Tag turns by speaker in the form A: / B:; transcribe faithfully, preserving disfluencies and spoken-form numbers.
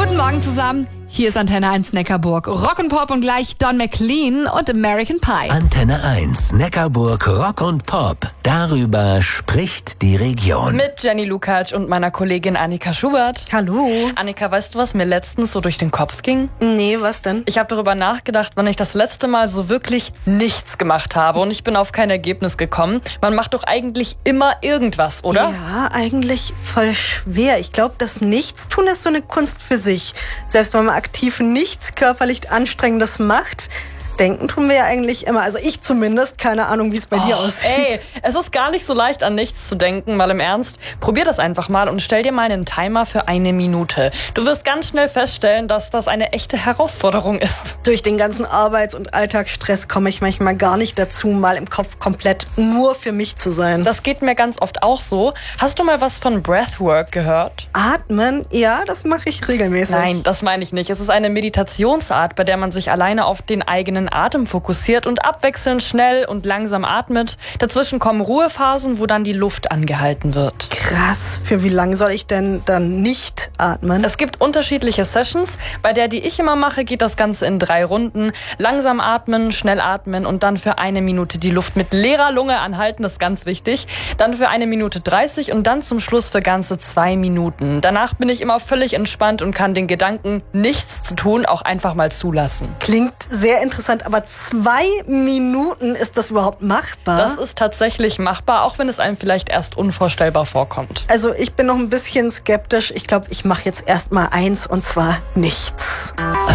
A: Guten Morgen zusammen. Hier ist Antenne eins Neckarburg. Rock und Pop und gleich Don McLean und American Pie.
B: Antenne eins Neckarburg Rock und Pop. Darüber spricht die Region.
C: Mit Jenny Lukacs und meiner Kollegin Annika Schubert.
D: Hallo.
C: Annika, weißt du, was mir letztens so durch den Kopf ging?
D: Nee, was denn?
C: Ich habe darüber nachgedacht, wann ich das letzte Mal so wirklich nichts gemacht habe und ich bin auf kein Ergebnis gekommen. Man macht doch eigentlich immer irgendwas, oder?
D: Ja, eigentlich voll schwer. Ich glaube, das Nichtstun ist so eine Kunst für sich. Selbst wenn man aktiv nichts körperlich Anstrengendes macht, denken tun wir ja eigentlich immer. Also ich zumindest, keine Ahnung, wie es bei
C: oh,
D: dir aussieht.
C: Ey, es ist gar nicht so leicht, an nichts zu denken, mal im Ernst. Probier das einfach mal und stell dir mal einen Timer für eine Minute. Du wirst ganz schnell feststellen, dass das eine echte Herausforderung ist.
D: Durch den ganzen Arbeits- und Alltagsstress komme ich manchmal gar nicht dazu, mal im Kopf komplett nur für mich zu sein.
C: Das geht mir ganz oft auch so. Hast du mal was von Breathwork gehört?
D: Atmen? Ja, das mache ich regelmäßig.
C: Nein, das meine ich nicht. Es ist eine Meditationsart, bei der man sich alleine auf den eigenen Atem fokussiert und abwechselnd schnell und langsam atmet. Dazwischen kommen Ruhephasen, wo dann die Luft angehalten wird.
D: Krass, für wie lange soll ich denn dann nicht atmen?
C: Es gibt unterschiedliche Sessions. Bei der, die ich immer mache, geht das Ganze in drei Runden. Langsam atmen, schnell atmen und dann für eine Minute die Luft mit leerer Lunge anhalten, das ist ganz wichtig. Dann für eine Minute dreißig und dann zum Schluss für ganze zwei Minuten. Danach bin ich immer völlig entspannt und kann den Gedanken, nichts zu tun, auch einfach mal zulassen.
D: Klingt sehr interessant, aber zwei Minuten, ist das überhaupt machbar?
C: Das ist tatsächlich machbar, auch wenn es einem vielleicht erst unvorstellbar vorkommt.
D: Also ich bin noch ein bisschen skeptisch. Ich glaube, ich mache jetzt erst mal eins und zwar nichts.